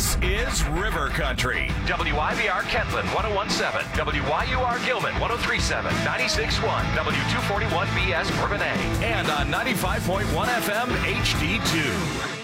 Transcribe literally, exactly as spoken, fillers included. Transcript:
This is River Country. W I V R Kentland one oh one point seven, W Y U R Gilman one oh three point seven, ninety-six point one, W two forty-one B S Bourbonnais, And on ninety-five point one F M H D two.